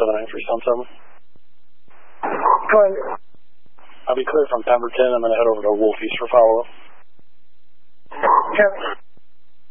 79377. Go ahead. I'll be clear from Pemberton. I'm going to head over to Wolf East for follow-up. Kevin.